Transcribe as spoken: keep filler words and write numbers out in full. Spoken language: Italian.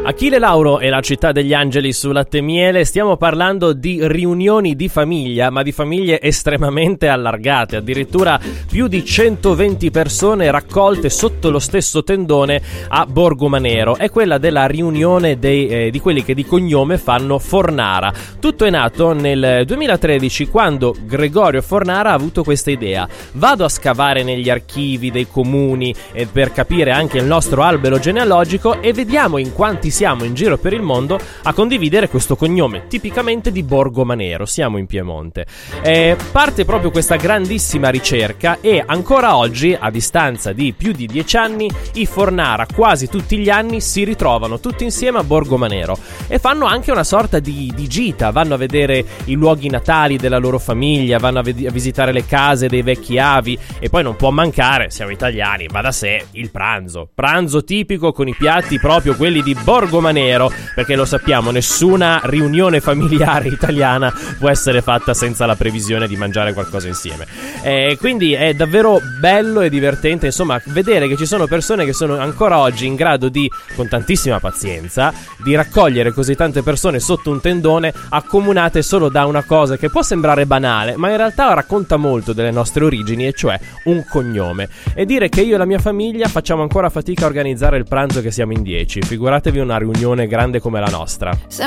Achille Lauro e la città degli angeli su Latte e Miele. Stiamo parlando di riunioni di famiglia, ma di famiglie estremamente allargate, addirittura più di centoventi persone raccolte sotto lo stesso tendone a Borgomanero. È quella della riunione dei, eh, di quelli che di cognome fanno Fornara. Tutto è nato nel duemilatredici, quando Gregorio Fornara ha avuto questa idea: vado a scavare negli archivi dei comuni eh, per capire anche il nostro albero genealogico e vediamo in quanti siamo in giro per il mondo a condividere questo cognome tipicamente di Borgomanero. Siamo in Piemonte. Eh, parte proprio questa grandissima ricerca e ancora oggi, a distanza di più di dieci anni, i Fornara quasi tutti gli anni si ritrovano tutti insieme a Borgomanero e fanno anche una sorta di, di gita. Vanno a vedere i luoghi natali della loro famiglia, vanno a, ved- a visitare le case dei vecchi avi e poi non può mancare, siamo italiani, va da sé, il pranzo. Pranzo tipico con i piatti proprio quelli di Borgomanero, perché lo sappiamo, nessuna riunione familiare italiana può essere fatta senza la previsione di mangiare qualcosa insieme. E quindi è davvero bello e divertente, insomma, vedere che ci sono persone che sono ancora oggi in grado di, con tantissima pazienza, di raccogliere così tante persone sotto un tendone accomunate solo da una cosa che può sembrare banale, ma in realtà racconta molto delle nostre origini, e cioè un cognome. E dire che io e la mia famiglia facciamo ancora fatica a organizzare il pranzo che siamo in dieci, figuratevi una riunione grande come la nostra.